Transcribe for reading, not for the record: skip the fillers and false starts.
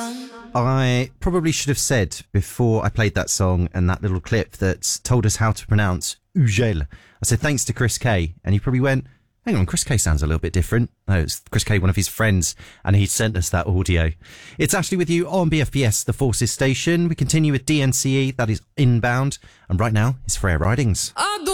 I probably should have said before I played that song and that little clip that told us how to pronounce Ugel. I said thanks to Chris K, and you probably went, hang on, Chris K sounds a little bit different. No, it's Chris K, one of his friends, and he sent us that audio. It's Ashley with you on BFBS, the Forces Station. We continue with DNCE, that is Inbound, and right now it's Freya Ridings.